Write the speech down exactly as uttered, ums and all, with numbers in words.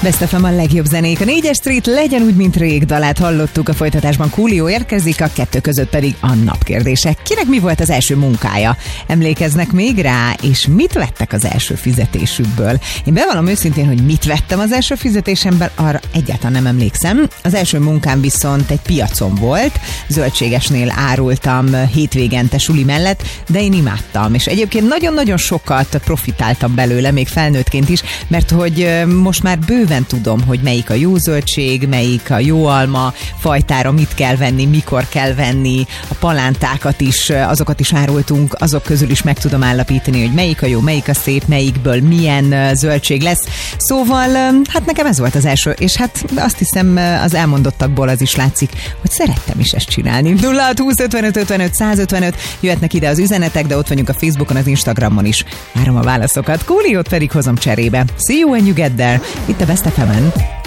Best ef em a legjobb zenék. A négyes Street legyen úgy, mint rég dalát hallottuk, a folytatásban Coolio érkezik, a kettő között pedig a napkérdése. Kinek mi volt az első munkája? Emlékeznek még rá, és mit vettek az első fizetésükből? Én bevallom őszintén, hogy mit vettem az első fizetésemből, arra egyáltalán nem emlékszem. Az első munkám viszont egy piacon volt, zöldségesnél árultam hétvégente suli mellett, de én imádtam, és egyébként nagyon-nagyon sokat profitáltam belőle, még felnőttként is, mert hogy most már bőven tudom, hogy melyik a jó zöldség, melyik a jó alma fajtára, mit kell venni, mikor kell venni, a palántákat is, azokat is árultunk, azok közül is meg tudom állapítani, hogy melyik a jó, melyik a szép, melyikből milyen zöldség lesz. Szóval, hát nekem ez volt az első, és hát azt hiszem az elmondottakból az is látszik, hogy szerettem is ezt csinálni. nulla hat húsz ötvenöt ötvenöt százötvenöt jöhetnek ide az üzenetek, de ott vagyunk a Facebookon, az Instagramon is. Várom a válaszokat, Cooliót pedig hozom cserébe. See you when you get there. Itt a Best ef em-en.